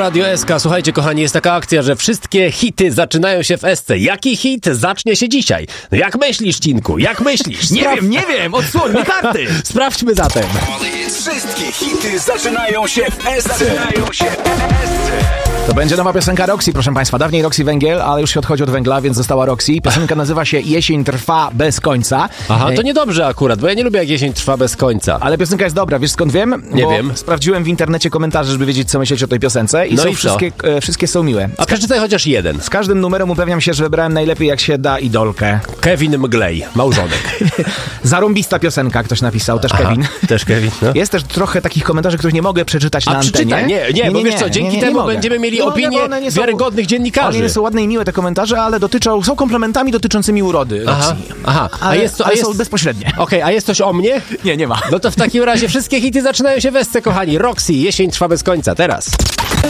Radio SK. Słuchajcie, kochani, jest taka akcja, że wszystkie hity zaczynają się w SC. Jaki hit zacznie się dzisiaj? No jak myślisz, Cinku? Jak myślisz? Nie wiem, odsłoń mi karty! Sprawdźmy zatem. Wszystkie hity zaczynają się w SC. To będzie nowa piosenka Roxy, proszę Państwa. Dawniej Roxy Węgiel, ale już się odchodzi od węgla, więc została Roxy. Piosenka nazywa się Jesień trwa bez końca. Aha, to niedobrze akurat, bo ja nie lubię, jak jesień trwa bez końca. Ale piosenka jest dobra, wiesz skąd wiem? Nie wiem. Sprawdziłem w internecie komentarze, żeby wiedzieć, co myśleć o tej piosence i No są i co? wszystkie są miłe. A przeczytaj chociaż jeden. Z każdym numerem upewniam się, że wybrałem najlepiej jak się da idolkę. Kevin Mglej, małżonek. Zarąbista piosenka, ktoś napisał, też Kevin. Też Kevin, no. Jest też trochę takich komentarzy, których nie mogę przeczytać na antenie. Przeczytaj, bo wiesz co, dzięki temu mogę. będziemy mieli Nie mogę, opinię bo one nie są- wiarygodnych dziennikarzy. One są ładne i miłe te komentarze, ale są komplementami dotyczącymi urody Roxy. Aha. Ale są bezpośrednie. Okej, a jest coś o mnie? Nie ma. No to w takim razie wszystkie hity zaczynają się w SC, kochani. Roxy, jesień trwa bez końca, teraz.